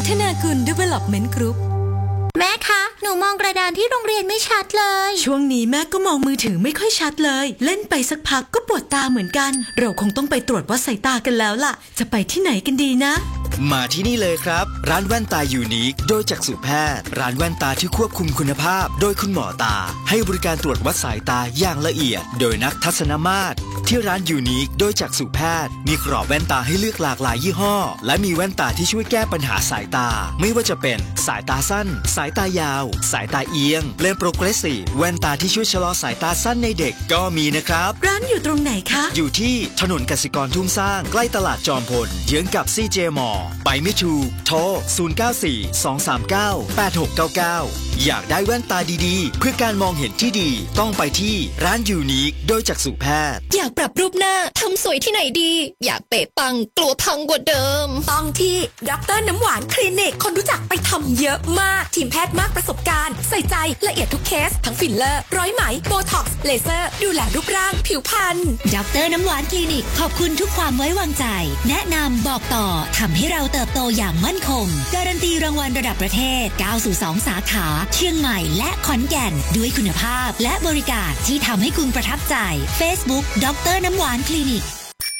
ธนากุล Development Group แม่คะ หนูมองกระดานที่โรงเรียนไม่ชัดเลยช่วงนี้แม่ก็มองมือถือไม่ค่อยชัดเลยเล่นไปสักพักก็ปวดตาเหมือนกันเราคงต้องไปตรวจวัดสายตากันแล้วล่ะจะไปที่ไหนกันดีนะมาที่นี่เลยครับร้านแว่นตายูนิคโดยจักษุแพทย์ร้านแว่นตาที่ควบคุมคุณภาพโดยคุณหมอตาให้บริการตรวจวัดสายตาอย่างละเอียดโดยนักทัศนมาตรที่ร้านยูนิคโดยจักษุแพทย์มีกรอบแว่นตาให้เลือกหลากหลายยี่ห้อและมีแว่นตาที่ช่วยแก้ปัญหาสายตาไม่ว่าจะเป็นสายตาสั้นสายตายาวสายตาเอียงเลนส์โปรเกรสซีฟแว่นตาที่ช่วยชะลอสายตาสั้นในเด็กก็มีนะครับร้านอยู่ตรงไหนคะอยู่ที่ถนนกสิกรทุ่งสร้างใกล้ตลาดจอมพลเยื้องกับซีเจมอไปไม่ถูกโทร 0942398699 อยากได้แว่นตาดีๆเพื่อการมองเห็นที่ดีต้องไปที่ร้านยูนิคโดยจักษุแพทย์อยากปรับรูปหน้าทำสวยที่ไหนดีอยากเป๊ะปังกลัวพังกว่าเดิมต้องที่ดร.น้ำหวานคลินิกคนรู้จักไปทำเยอะมากทีมแพทย์มากประสบการณ์ใส่ใจละเอียดทุกเคสทั้งฟิลเลอร์ร้อยไหมโบท็อกซ์เลเซอร์ดูแลรูปร่างผิวพรรณดร.น้ำหวานคลินิกขอบคุณทุกความไว้วางใจแนะนำบอกต่อทำให้เราเติบโตอย่างมั่นคงการันตีรางวัลระดับประเทศ9สู่2สาขาเชียงใหม่และขอนแก่นด้วยคุณภาพและบริการที่ทำให้คุณประทับใจ Facebook ดร.น้ำหวานคลินิก